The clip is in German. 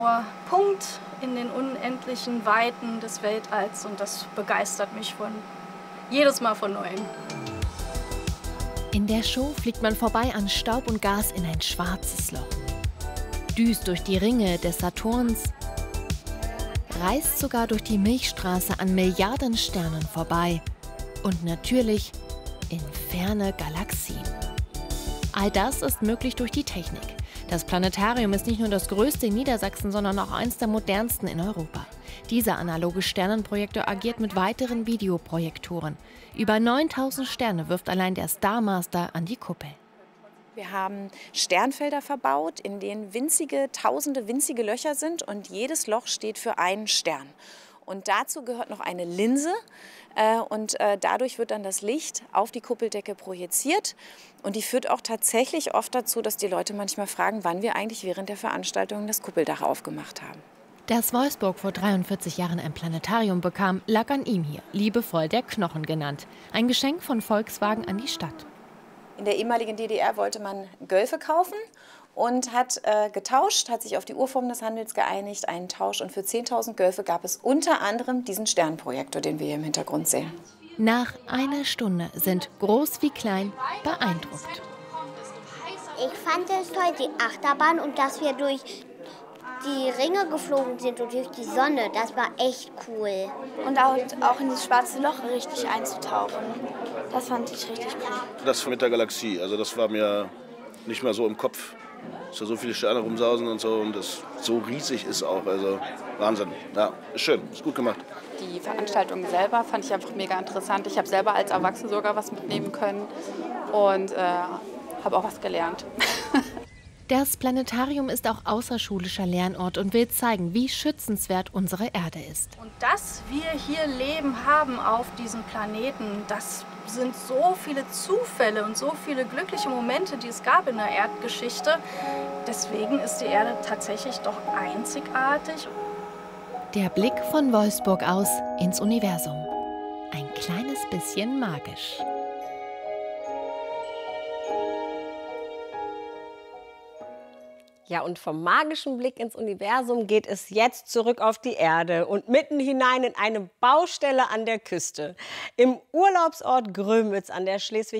Punkt in den unendlichen Weiten des Weltalls und das begeistert mich jedes Mal von Neuem. In der Show fliegt man vorbei an Staub und Gas in ein schwarzes Loch, düst durch die Ringe des Saturns, reist sogar durch die Milchstraße an Milliarden Sternen vorbei und natürlich in ferne Galaxien. All das ist möglich durch die Technik. Das Planetarium ist nicht nur das größte in Niedersachsen, sondern auch eines der modernsten in Europa. Dieser analoge Sternenprojektor agiert mit weiteren Videoprojektoren. Über 9000 Sterne wirft allein der Starmaster an die Kuppel. Wir haben Sternfelder verbaut, in denen tausende winzige Löcher sind und jedes Loch steht für einen Stern. Und dazu gehört noch eine Linse und dadurch wird dann das Licht auf die Kuppeldecke projiziert. Und die führt auch tatsächlich oft dazu, dass die Leute manchmal fragen, wann wir eigentlich während der Veranstaltung das Kuppeldach aufgemacht haben. Dass Wolfsburg vor 43 Jahren ein Planetarium bekam, lag an ihm hier, liebevoll der Knochen genannt. Ein Geschenk von Volkswagen an die Stadt. In der ehemaligen DDR wollte man Gölfe kaufen und hat getauscht, hat sich auf die Urform des Handels geeinigt, einen Tausch. Und für 10.000 Gölfe gab es unter anderem diesen Sternprojektor, den wir hier im Hintergrund sehen. Nach einer Stunde sind groß wie klein beeindruckt. Ich fand es toll, die Achterbahn und dass wir durch die Ringe geflogen sind und durch die Sonne. Das war echt cool. Und auch in das schwarze Loch richtig einzutauchen. Das fand ich richtig cool. Das mit der Galaxie, also das war mir nicht mehr so im Kopf. Dass da so viele Sterne rumsausen und so und das so riesig ist auch, also Wahnsinn. Ja, ist schön, ist gut gemacht. Die Veranstaltung selber fand ich einfach mega interessant. Ich habe selber als Erwachsene sogar was mitnehmen können und habe auch was gelernt. Das Planetarium ist auch außerschulischer Lernort und will zeigen, wie schützenswert unsere Erde ist. Und dass wir hier Leben haben auf diesem Planeten, das sind so viele Zufälle und so viele glückliche Momente, die es gab in der Erdgeschichte. Deswegen ist die Erde tatsächlich doch einzigartig. Der Blick von Wolfsburg aus ins Universum. Ein kleines bisschen magisch. Ja, und vom magischen Blick ins Universum geht es jetzt zurück auf die Erde und mitten hinein in eine Baustelle an der Küste. Im Urlaubsort Grömitz an der Schleswig